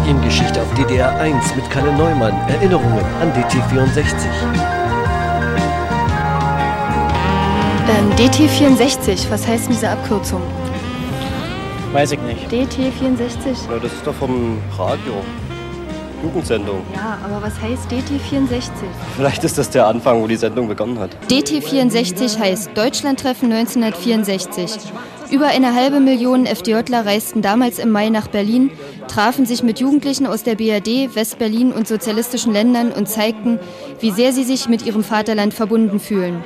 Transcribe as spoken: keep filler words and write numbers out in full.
Mediengeschichte auf D D R eins mit Kalle Neumann. Erinnerungen an D T vierundsechzig. Ähm, D T vierundsechzig, was heißt diese Abkürzung? Weiß ich nicht. D T vierundsechzig? Ja, das ist doch vom Radio. Jugendsendung. Ja, aber was heißt D T vierundsechzig? Vielleicht ist das der Anfang, wo die Sendung begonnen hat. D T vierundsechzig heißt Deutschlandtreffen neunzehnhundertvierundsechzig. Über eine halbe Million FDJler reisten damals im Mai nach Berlin, trafen sich mit Jugendlichen aus der B R D, West-Berlin und sozialistischen Ländern und zeigten, wie sehr sie sich mit ihrem Vaterland verbunden fühlen.